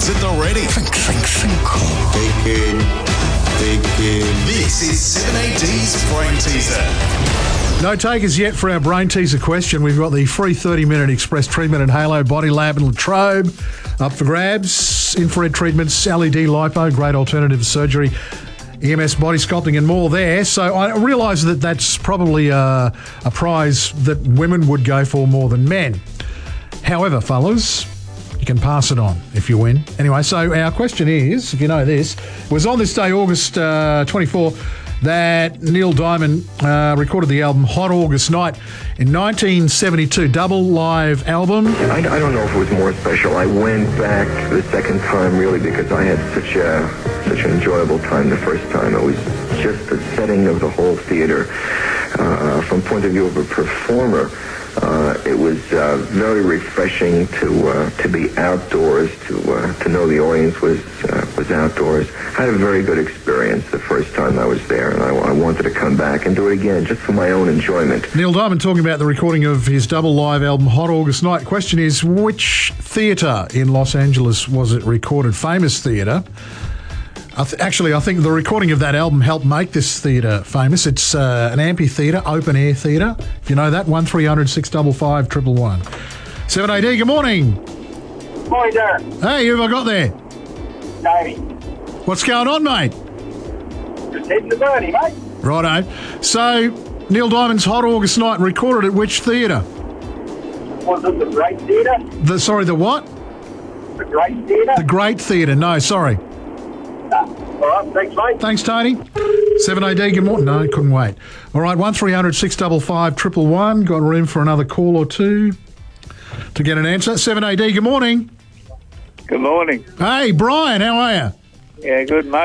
Drinks at the ready. Thinking. This is 7AD's Brain Teaser. No takers yet for our Brain Teaser question. We've got the free 30-minute express treatment at Halo Body Lab in Latrobe up for grabs. Infrared treatments, LED lipo, great alternative to surgery, EMS body sculpting and more there. So I realise that that's probably a prize that women would go for more than men. However, fellas, you can pass it on if you win. Anyway, so our question is, if you know this, it was on this day, August 24, that Neil Diamond recorded the album Hot August Night in 1972, double live album. I don't know if it was more special. I went back the second time really because I had such an enjoyable time the first time. It was just the setting of the whole theater. From point of view of a performer, it was very refreshing to be outdoors, to know the audience was outdoors. I had a very good experience the first time I was there, and I wanted to come back and do it again just for my own enjoyment. Neil Diamond talking about the recording of his double live album Hot August Night. Question is, which theatre in Los Angeles was it recorded? Famous theatre. Actually, I think the recording of that album helped make this theatre famous. It's an amphitheatre, open-air theatre. If you know that, 1300 655 111. 7AD, good morning. Morning, Darren. Hey, who have I got there? Davey. What's going on, mate? Just hitting the birdie, mate. Righto. So, Neil Diamond's Hot August Night recorded at which theatre? Was it the Great Theatre? The what? The Great Theatre? The Great Theatre. No, sorry. All right, thanks, mate. Thanks, Tony. 7AD, good morning. No, couldn't wait. All right, 1300 655 111. Got room for another call or two to get an answer. 7AD, good morning. Good morning. Hey, Brian, how are you? Yeah, good, mate.